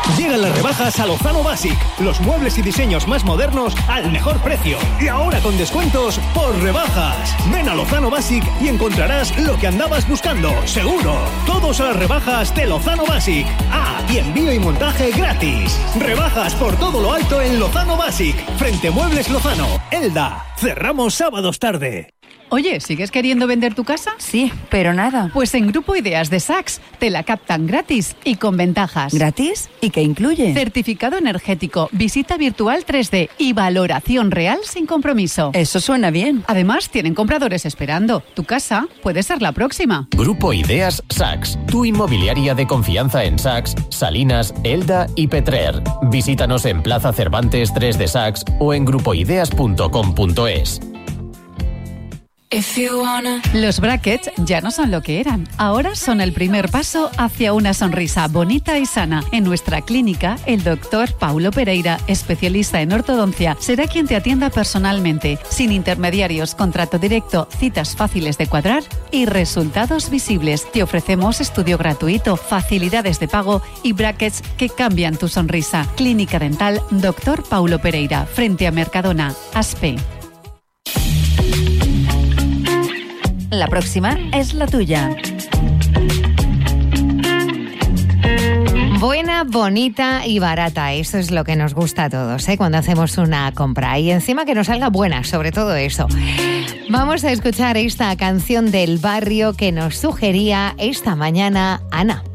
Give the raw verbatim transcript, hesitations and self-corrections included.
Llegan las rebajas a Lozano Basic. Los muebles y diseños más modernos al mejor precio. Y ahora con descuentos por rebajas. Ven a Lozano Basic y encontrarás lo que andabas buscando, seguro. Todos a las rebajas de Lozano Basic. Ah, y envío y montaje gratis. Rebajas por todo lo alto en Lozano Basic. Frente Muebles Lozano. Elda. Cerramos sábados tarde. Oye, ¿sigues queriendo vender tu casa? Sí, pero nada. Pues en Grupo Ideas de Sachs te la captan gratis y con ventajas. ¿Gratis? ¿Y qué incluye? Certificado energético, visita virtual tres D y valoración real sin compromiso. Eso suena bien. Además, tienen compradores esperando. Tu casa puede ser la próxima. Grupo Ideas Sachs, tu inmobiliaria de confianza en Sachs, Salinas, Elda y Petrer. Visítanos en Plaza Cervantes tres de Sachs o en grupoideas punto com punto es. Los brackets ya no son lo que eran. Ahora son el primer paso hacia una sonrisa bonita y sana. En nuestra clínica, el doctor Paulo Pereira, especialista en ortodoncia, será quien te atienda personalmente, sin intermediarios, contrato directo, citas fáciles de cuadrar y resultados visibles. Te ofrecemos estudio gratuito, facilidades de pago y brackets que cambian tu sonrisa. Clínica Dental doctor Paulo Pereira, frente a Mercadona, Aspe. La próxima es la tuya. Buena, bonita y barata. Eso es lo que nos gusta a todos, ¿eh? Cuando hacemos una compra. Y encima que nos salga buena, sobre todo eso. Vamos a escuchar esta canción del barrio que nos sugería esta mañana Ana.